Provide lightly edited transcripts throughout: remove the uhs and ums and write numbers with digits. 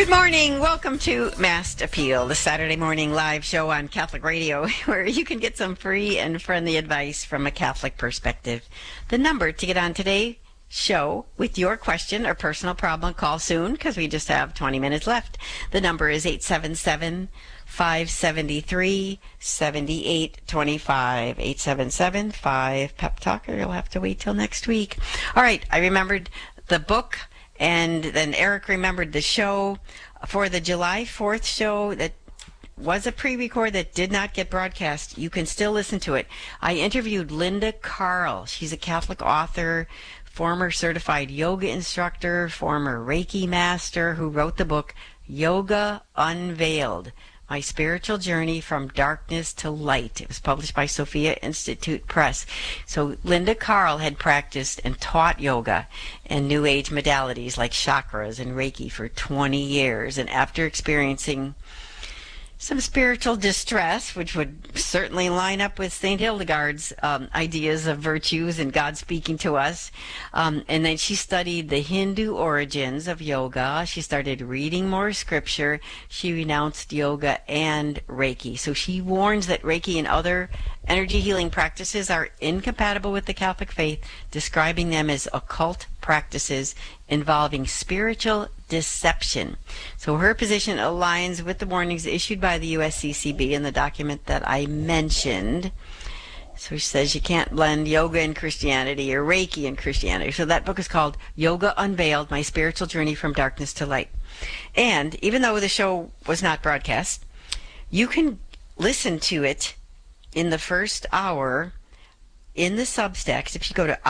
Good morning. Welcome to Mass Appeal, the Saturday morning live show on Catholic Radio, where you can get some free and friendly advice from a Catholic perspective. The number to get on today's show with your question or personal problem, call soon because we just have 20 minutes left. The number is 877-573-7825. 877-5-PEP-TALK, or you'll have to wait till next week. All right, I remembered the book. And then Eric remembered the show for the July 4th show that was a pre-record that did not get broadcast. You can still listen to it. I interviewed Linda Carl. She's a Catholic author, former certified yoga instructor, former Reiki master who wrote the book Yoga Unveiled, My Spiritual Journey from Darkness to Light. It was published by Sophia Institute Press. So Linda Carl had practiced and taught yoga and New Age modalities like chakras and Reiki for 20 years. And after experiencing some spiritual distress, which would certainly line up with St. Hildegard's ideas of virtues and God speaking to us. And then she studied the Hindu origins of yoga. She started reading more scripture. She renounced yoga and Reiki. So she warns that Reiki and other energy healing practices are incompatible with the Catholic faith, describing them as occult practices involving spiritual deception. So her position aligns with the warnings issued by the USCCB in the document that I mentioned. So she says you can't blend yoga and Christianity or Reiki and Christianity. So that book is called Yoga Unveiled, My Spiritual Journey from Darkness to Light. And even though the show was not broadcast, you can listen to it in the first hour in the Substacks. If you go to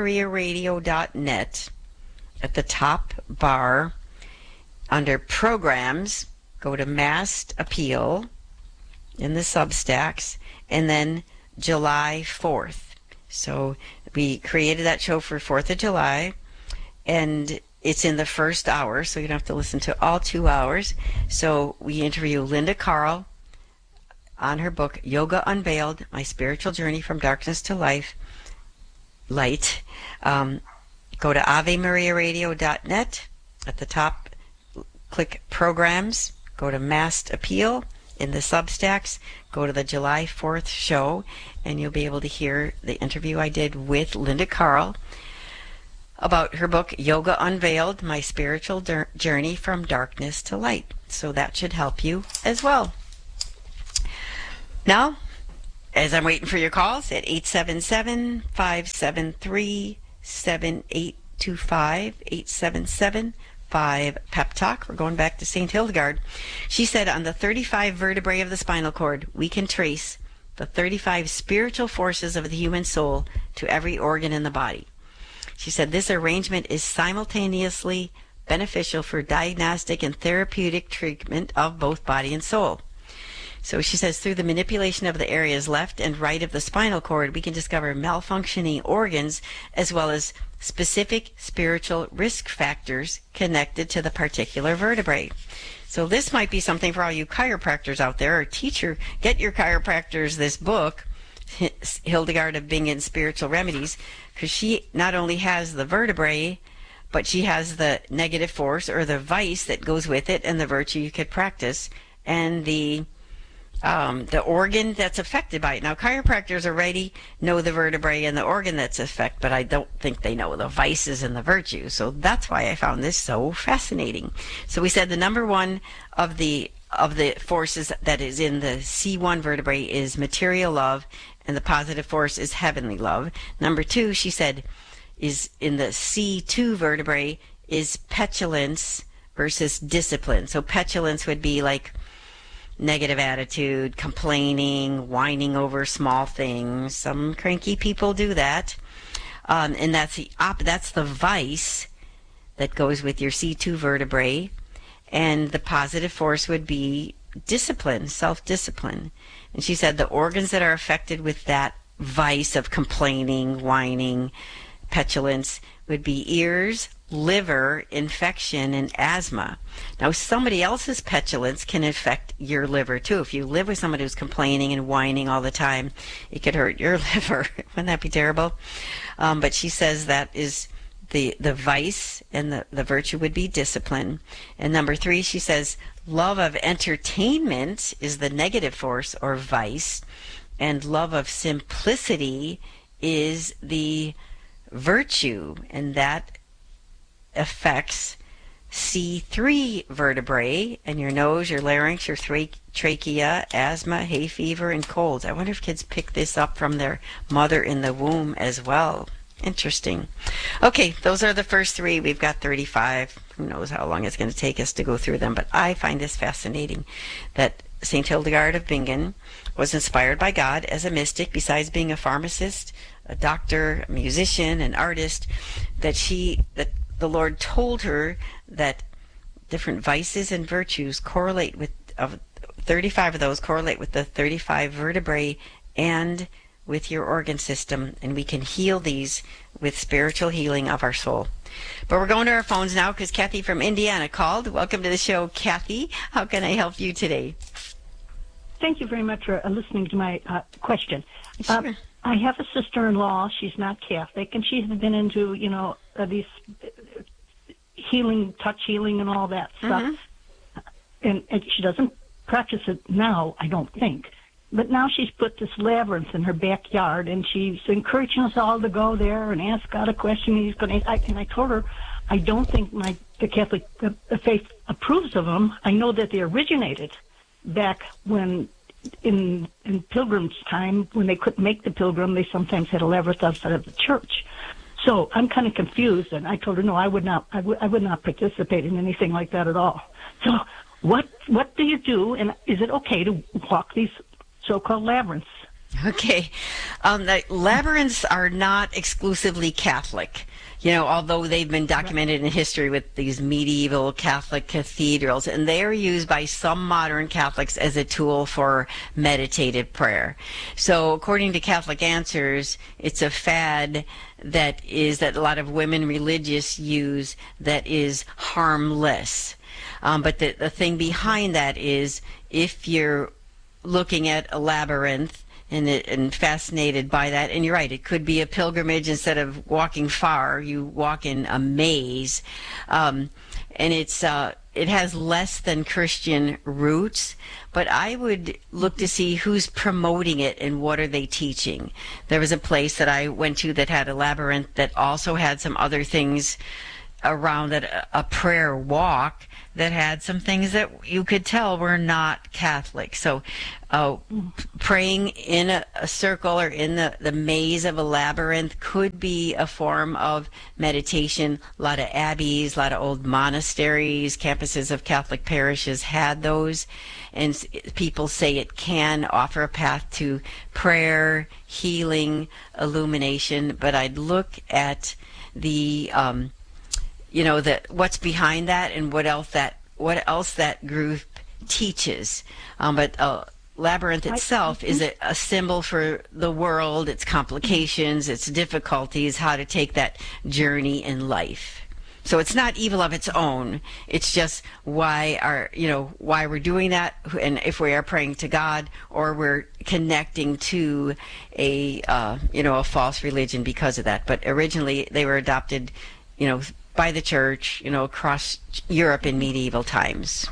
AveMariaRadio.net, at the top bar, under Programs, go to Mass Appeal in the Substacks, and then July 4th. So we created that show for 4th of July, and it's in the first hour, so you don't have to listen to all 2 hours. So we interview Linda Carl on her book, Yoga Unveiled, My Spiritual Journey from Darkness to Light. Go to AveMariaRadio.net. At the top, click Programs. Go to Mass Appeal in the Substacks. Go to the July 4th show, and you'll be able to hear the interview I did with Linda Carl about her book, Yoga Unveiled, My Spiritual Journey from Darkness to Light. So that should help you as well. Now, as I'm waiting for your calls at 877-573-7825, 877-5-PEP-TALK. We're going back to St. Hildegard. She said, on the 35 vertebrae of the spinal cord, we can trace the 35 spiritual forces of the human soul to every organ in the body. She said, this arrangement is simultaneously beneficial for diagnostic and therapeutic treatment of both body and soul. So she says, through the manipulation of the areas left and right of the spinal cord, we can discover malfunctioning organs as well as specific spiritual risk factors connected to the particular vertebrae. So this might be something for all you chiropractors out there, or teacher, get your chiropractors this book, Hildegard of Bingen Spiritual Remedies, because she not only has the vertebrae, but she has the negative force or the vice that goes with it and the virtue you could practice, and the organ that's affected by it. Now, chiropractors already know the vertebrae and the organ that's affected, but I don't think they know the vices and the virtues. So that's why I found this so fascinating. So we said the number one of the forces that is in the C1 vertebrae is material love, and the positive force is heavenly love. Number two, she said, is in the C2 vertebrae is petulance versus discipline. So petulance would be like negative attitude, complaining, whining over small things. Some cranky people do that. And that's the vice that goes with your C2 vertebrae. And the positive force would be discipline, self-discipline. And she said the organs that are affected with that vice of complaining, whining, petulance would be ears, liver, infection, and asthma. Now, somebody else's petulance can affect your liver too. If you live with somebody who's complaining and whining all the time, it could hurt your liver. Wouldn't that be terrible? But she says the vice and the virtue would be discipline. And number 3, she says, love of entertainment is the negative force or vice, and love of simplicity is the virtue, and that affects C3 vertebrae, and your nose, your larynx, your trachea, asthma, hay fever, and colds. I wonder if kids pick this up from their mother in the womb as well. Interesting. Okay, those are the first 3. We've got 35. Who knows how long it's going to take us to go through them, but I find this fascinating that St. Hildegard of Bingen was inspired by God as a mystic, besides being a pharmacist, a doctor, a musician, an artist, that the Lord told her that different vices and virtues correlate with, 35 of those correlate with the 35 vertebrae and with your organ system, and we can heal these with spiritual healing of our soul. But we're going to our phones now because Kathy from Indiana called. Welcome to the show, Kathy. How can I help you today? Thank you very much for listening to my question. Sure. I have a sister-in-law. She's not Catholic, and she's been into, these healing, touch healing and all that stuff. And she doesn't practice it now, I don't think. But now she's put this labyrinth in her backyard, and she's encouraging us all to go there and ask God a question. And I told her, I don't think the Catholic faith approves of them. I know that they originated back when in Pilgrim's time, when they couldn't make the pilgrim, they sometimes had a labyrinth outside of the church. So I'm kind of confused, and I told her, no, I would not participate in anything like that at all. So what do you do, and is it okay to walk these so-called labyrinths? Okay. The labyrinths are not exclusively Catholic, although they've been documented in history with these medieval Catholic cathedrals, and they are used by some modern Catholics as a tool for meditative prayer. So according to Catholic Answers, it's a fad that a lot of women religious use that is harmless. But the thing behind that is, if you're looking at a labyrinth and fascinated by that, and you're right, it could be a pilgrimage. Instead of walking far, you walk in a maze, and it has less than Christian roots, but I would look to see who's promoting it and what are they teaching. There was a place that I went to that had a labyrinth that also had some other things around it, a prayer walk that had some things that you could tell were not Catholic. So praying in a circle or in the maze of a labyrinth could be a form of meditation. A lot of abbeys, a lot of old monasteries, campuses of Catholic parishes had those, and people say it can offer a path to prayer, healing, illumination. But I'd look at the what's behind that and what else that group teaches. But labyrinth itself is a symbol for the world, its complications, its difficulties, how to take that journey in life. So it's not evil of its own. It's just why we're doing that, and if we are praying to God or we're connecting to a false religion because of that. But originally they were adopted, by the church, across Europe in medieval times.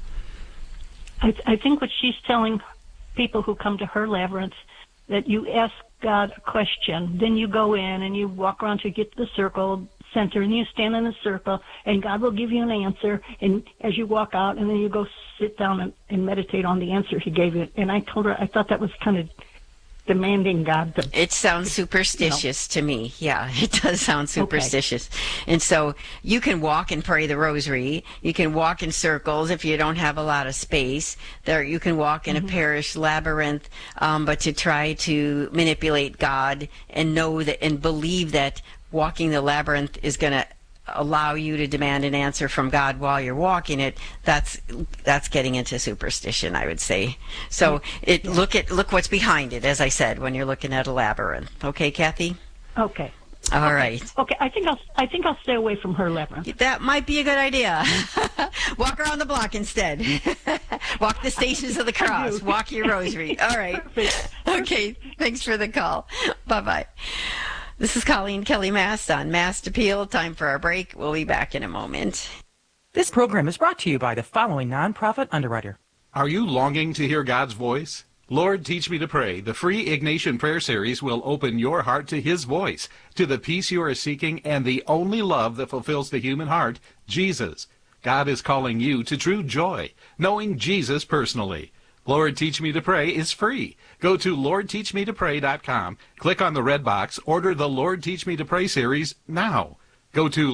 I think what she's telling people who come to her labyrinth, that you ask God a question, then you go in and you walk around to get to the circle center, and you stand in the circle, and God will give you an answer, and as you walk out, and then you go sit down and meditate on the answer he gave you. And I told her I thought that was kind of demanding God to... It sounds superstitious to me. Yeah, it does sound superstitious. Okay. And so you can walk and pray the rosary. You can walk in circles if you don't have a lot of space. You can walk in a parish labyrinth, but to try to manipulate God and know that and believe that walking the labyrinth is going to allow you to demand an answer from God while you're walking it, that's getting into superstition, I would say. So look what's behind it, as I said, when you're looking at a labyrinth. Okay, Kathy? Okay. All right. Okay, I think I'll stay away from her labyrinth. That might be a good idea. Walk around the block instead. Walk the Stations of the Cross. Walk your rosary. All right. Perfect. Okay, thanks for the call. Bye-bye. This is Colleen Kelly Mast on Mast Appeal. Time for our break. We'll be back in a moment. This program is brought to you by the following nonprofit underwriter. Are you longing to hear God's voice? Lord, Teach Me to Pray, the free Ignatian Prayer Series will open your heart to His voice, to the peace you are seeking, and the only love that fulfills the human heart, Jesus. God is calling you to true joy, knowing Jesus personally. Lord, Teach Me to Pray is free. Go to LordTeachMeToPray.com, click on the red box, order the Lord, Teach Me to Pray series now. Go to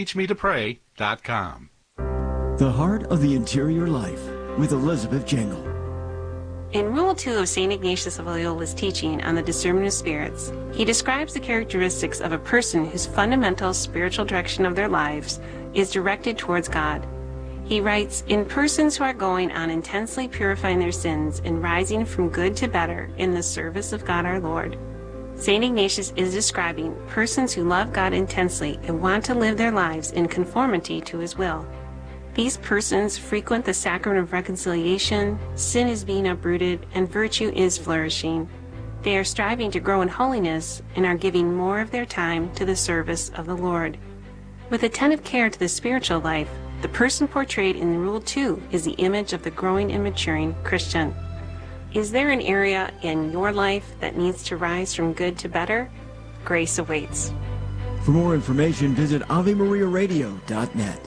LordTeachMeToPray.com. The Heart of the Interior Life with Elizabeth Jangle. In Rule 2 of St. Ignatius of Loyola's teaching on the discernment of spirits, he describes the characteristics of a person whose fundamental spiritual direction of their lives is directed towards God. He writes, in persons who are going on intensely purifying their sins and rising from good to better in the service of God our Lord. St. Ignatius is describing persons who love God intensely and want to live their lives in conformity to His will. These persons frequent the sacrament of reconciliation, sin is being uprooted, and virtue is flourishing. They are striving to grow in holiness and are giving more of their time to the service of the Lord. With attentive care to the spiritual life, the person portrayed in Rule 2 is the image of the growing and maturing Christian. Is there an area in your life that needs to rise from good to better? Grace awaits. For more information, visit AveMariaRadio.net.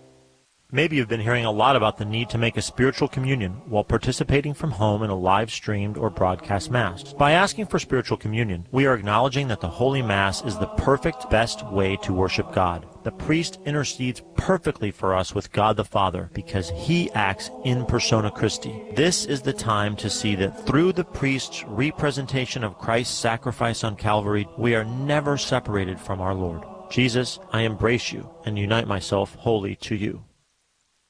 Maybe you've been hearing a lot about the need to make a spiritual communion while participating from home in a live-streamed or broadcast Mass. By asking for spiritual communion, we are acknowledging that the Holy Mass is the perfect, best way to worship God. The priest intercedes perfectly for us with God the Father because he acts in persona Christi. This is the time to see that through the priest's representation of Christ's sacrifice on Calvary, we are never separated from our Lord. Jesus, I embrace you and unite myself wholly to you.